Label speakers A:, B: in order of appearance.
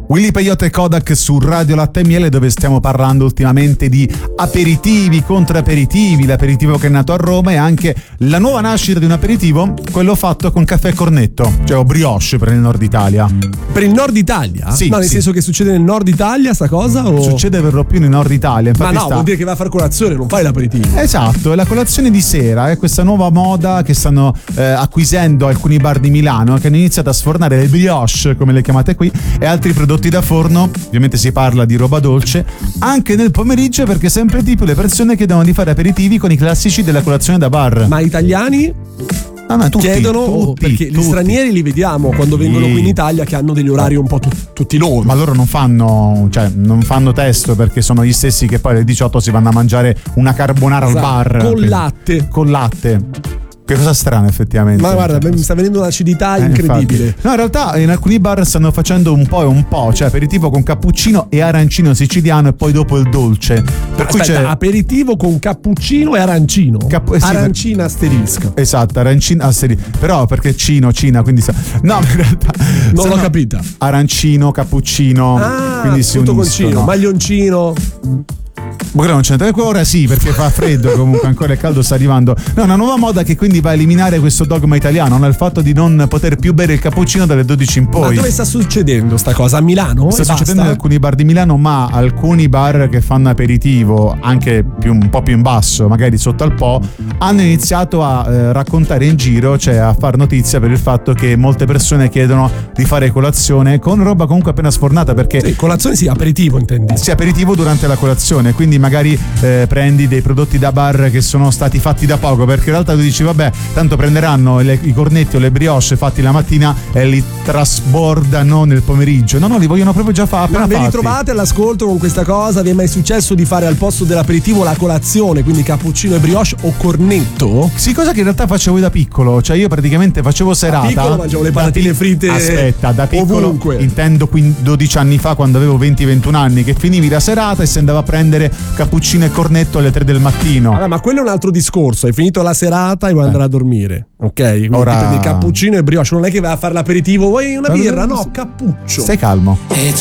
A: Willy Peyote e Kodak su Radio Latte e Miele, dove stiamo parlando ultimamente di aperitivi contro aperitivi, l'aperitivo che è nato a Roma e anche la nuova nascita di un aperitivo, quello fatto con caffè e cornetto, cioè o brioche per il nord Italia.
B: Per il nord Italia?
A: Sì,
B: no, nel senso che succede nel nord Italia sta cosa? O...
A: Succede per lo più nel nord Italia.
B: Ma no, vuol dire che va a fare colazione, non fai l'aperitivo.
A: Esatto, è la colazione di sera, è questa nuova moda che stanno acquisendo alcuni bar di Milano, che hanno iniziato a sfornare le brioche, come le chiamate qui, e altri prodotti da forno. Ovviamente si parla di roba dolce anche nel pomeriggio, perché sempre di più le persone chiedono di fare aperitivi con i classici della colazione da bar.
B: Ma italiani
A: tutti,
B: chiedono, perché gli stranieri li vediamo quando vengono qui in Italia che hanno degli orari un po' tutti loro.
A: Ma loro non fanno testo, perché sono gli stessi che poi alle 18 si vanno a mangiare una carbonara al bar con latte. Che cosa strana effettivamente.
B: Ma guarda, mi sta venendo un'acidità incredibile.
A: Infatti. No, in realtà in alcuni bar stanno facendo un po' e un po', cioè aperitivo con cappuccino e arancino siciliano e poi dopo il dolce.
B: Cui c'è aperitivo con cappuccino e arancino. Arancina asterisco.
A: Esatto, arancina asterisco. Però perché Cina, quindi no, in realtà
B: non l'ho capita.
A: Arancino, cappuccino, quindi si
B: tutto
A: uniscono.
B: Concino, maglioncino.
A: Ma non c'entra, ora sì, perché fa freddo comunque, ancora il caldo sta arrivando. No, una nuova moda che quindi va a eliminare questo dogma italiano, il fatto di non poter più bere il cappuccino dalle 12 in poi.
B: Ma dove sta succedendo sta cosa? A Milano?
A: Sta succedendo in alcuni bar di Milano, ma alcuni bar che fanno aperitivo anche un po' più in basso, magari sotto al Po, hanno iniziato a raccontare in giro, cioè a far notizia per il fatto che molte persone chiedono di fare colazione con roba comunque appena sfornata, perché
B: sì, colazione sì, aperitivo intendi?
A: Sì, aperitivo durante la colazione, quindi magari prendi dei prodotti da bar che sono stati fatti da poco, perché in realtà tu dici vabbè, tanto prenderanno i cornetti o le brioche fatti la mattina e li trasbordano nel pomeriggio. No, li vogliono proprio già fare.
B: Ma ve li trovate all'ascolto con questa cosa? Vi è mai successo di fare al posto dell'aperitivo la colazione, quindi cappuccino e brioche o cornetto?
A: Sì, cosa che in realtà facevo da piccolo, cioè io praticamente facevo serata. Da
B: piccolo mangiavo le patatine fritte.
A: Aspetta, da piccolo
B: ovunque.
A: Intendo 12 anni fa, quando avevo 20-21 anni, che finivi la serata e si andava a prendere cappuccino e cornetto alle 3 del mattino.
B: Allora, ma quello è un altro discorso. Hai finito la serata e vuoi andare a dormire, ok? Quindi
A: ora
B: ti prendi cappuccino e brioche. Non è che vai a fare l'aperitivo, vuoi una birra? No, cappuccio.
A: Stai calmo.